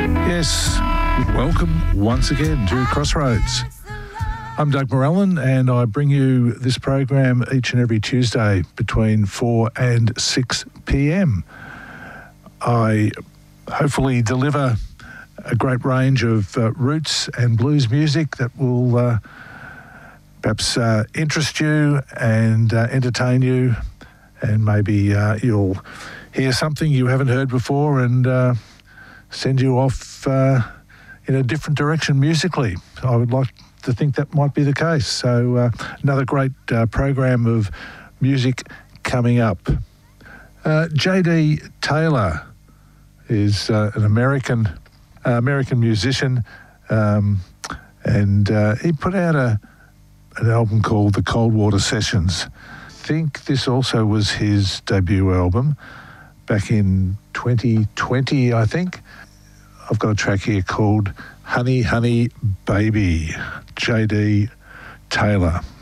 Yes, welcome once again to Crossroads. I'm Doug Morellen and I bring you this program each and every Tuesday between 4 and 6 p.m. I hopefully deliver a great range of roots and blues music that will perhaps interest you and entertain you, and maybe you'll hear something you haven't heard before and send you off in a different direction musically. I would like to think that might be the case. So another great program of music coming up. J.D. Taylor is an American musician, and he put out an album called The Coldwater Sessions. I think this also was his debut album back in 2020, I think. I've got a track here called Honey, Honey, Baby, J.D. Taylor.